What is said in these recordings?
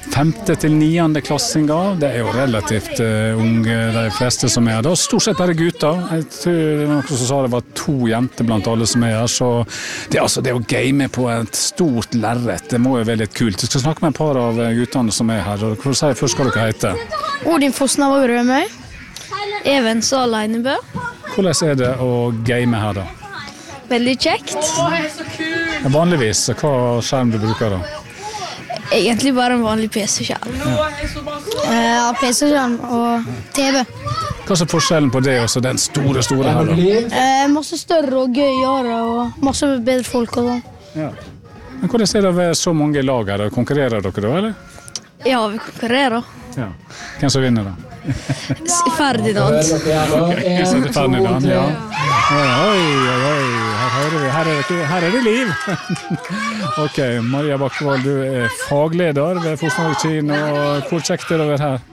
Femte til 9. klassinger, det jo relativt unge, de fleste som her. Det stort sett bare gutter. Jeg tror noen som sa det var 2 jenter blant alle som her, så det å game på et stort lerret, det må jo være litt kult. Jeg skal snakke med et par av guttene som her, og hva sier først hva dere heter? Odin Fosna og Rømøy. Even Saleinebø. Hvordan det å game her da? Veldig kjekt. Vanligvis, hva skjerm du bruker da? Egentlig bare en vanlig PC-skjerm. Ja, PC-skjerm og TV. Hva forskjellen på det og den store her da? Masse større og gøyere og masse bedre folk og sånn. Ja. Men hvordan det å være så mange lag her? Konkurrerer dere da, eller? Ja, vi konkurrerer. Ja. Hvem som vinner da? Ferdinand. Okay. Ferdinand, ja. Oi. Her det liv. Ok, Maria Bakkvold, du fagleder ved Fosnavåg kino, og hvor kjekt det å være her?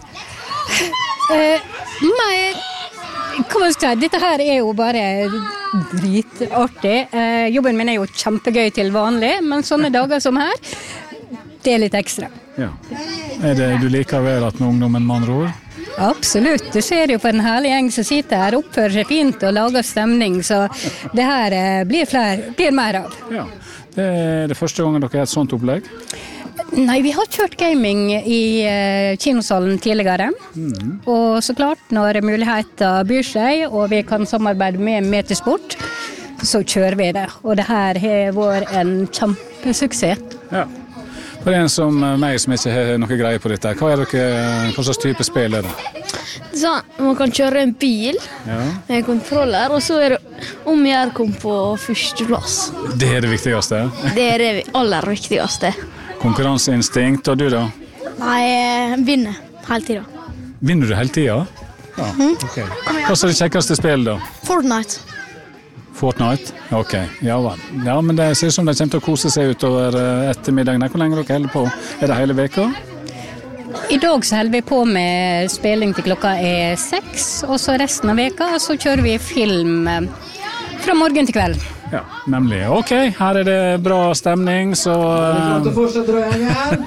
Hva skal jeg si? Dette her jo bare dritartig. Jobben min jo kjempegøy til vanlig, men sånne dager som her, det litt ekstra. Ja. Det du liker å være med ungdommen, med andre ord? Absolutt. Du ser jo på en herlig gjeng som sitter her, oppfører seg fint og lager stemning, så det her blir mer av. Ja. Det det første gangen dere har et sånt opplegg? Nei, vi har kjørt gaming i kinosalen tidligere. Og så klart, når muligheter byr seg, og vi kan samarbeide med Metersport, så kjører vi det. Og det her har vært en kjempesuksess. Ja. For en som meg som ikke har noe greie på dette, hva slags type spill det? Sånn, man kan kjøre en bil med en kontroller, og så det om jeg kom på første plass. Det det viktigste? Det det aller viktigste. Konkurranseinstinkt, og du da? Nei, vinner hele tiden. Vinner du hele tiden? Ja, ok. Hva det kjekkeste spillet da? Fortnite? Ok, ja vel. Ja, men det ser ut som de kommer til å kose seg utover ettermiddagen. Hvor lenge dere holder på? Det hele veka? I dag så holder vi på med spilling til klokka 6, og så resten av veka så kjører vi film fra morgen til kveld. Ja, nemlig. Ok, her det bra stemning, så... Klart å fortsette drøyengen.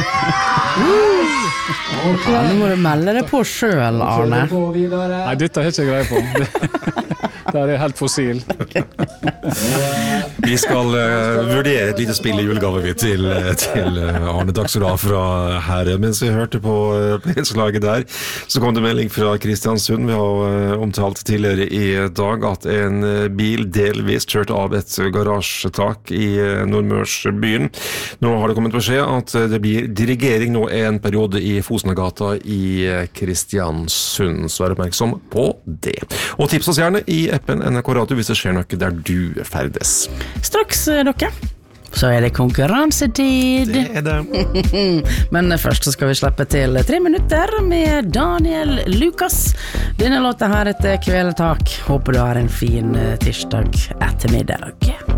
Nå må du melde deg på selv, Arne. Nei, dette har jeg ikke greie på. Det helt fossil. Vi skal vurdere et lite spill i julegave til Arne. Takk skal du ha fra her. Mens vi hørte på innslaget der, så kom det melding fra Kristiansund. Vi har omtalt tidligere i dag at en bil delvis kjørte av et garasjetak i Nordmørsbyen. Nå har det kommet beskjed at det blir dirigering nå en periode i Fosnagata i Kristiansund, så oppmerksom på det. Og tips oss gjerne i appen NRK Radio hvis det skjer noe der du ferdes. Straks, dere. Så det konkurransetid. Det det. Men først så skal vi slippe til 3 minutter med Daniel Lukas. Denne låten her heter Kvelertak. Håper du har en fin tirsdag ettermiddag.